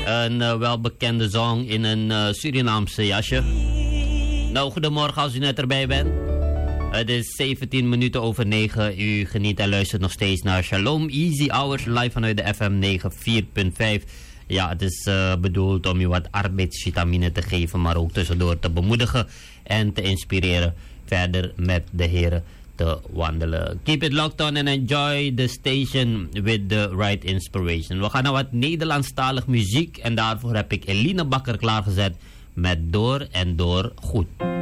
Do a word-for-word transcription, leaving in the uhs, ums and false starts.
Een uh, welbekende song in een uh, Surinaamse jasje. Nou, goedemorgen als u net erbij bent. Het is zeventien minuten over negen. U geniet en luistert nog steeds naar Shalom Easy Hours live vanuit de F M negenenveertig punt vijf. Ja, het is uh, bedoeld om je wat arbeidsvitamine te geven, maar ook tussendoor te bemoedigen en te inspireren verder met de heren te wandelen. Keep it locked on and enjoy the station with the right inspiration. We gaan naar wat Nederlandstalig muziek en daarvoor heb ik Eline Bakker klaargezet met Door en Door Goed.